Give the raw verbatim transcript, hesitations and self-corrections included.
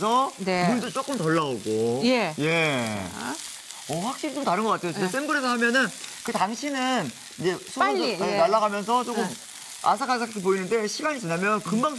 네. 물도 조금 덜 나오고. 예. 예. 어, 확실히 좀 다른 것 같아요. 진짜 예. 센 불에서 하면은 그 당시는 이제 수분도 빨리, 예. 날아가면서 조금 예. 아삭아삭해 보이는데 시간이 지나면 금방